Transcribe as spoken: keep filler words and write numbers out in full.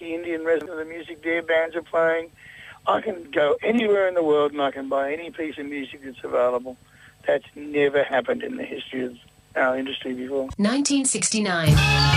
Iraqi Indian resident, the music there, bands are playing. I can go anywhere in the world and I can buy any piece of music that's available. That's never happened in the history of our industry before. nineteen sixty-nine